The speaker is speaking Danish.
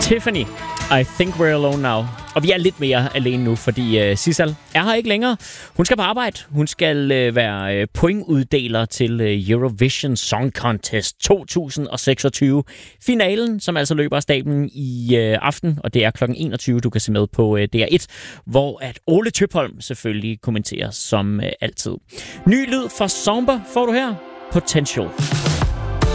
Tiffany, I think we're alone now. Og vi er lidt mere alene nu, fordi Sissal er her ikke længere. Hun skal på arbejde. Hun skal være pointuddeler til Eurovision Song Contest 2026. Finalen, som altså løber af stablen i aften, og det er kl. 21, du kan se med på DR1, hvor at Ole Tøpholm selvfølgelig kommenterer som altid. Ny lyd fra Somber får du her. Potential.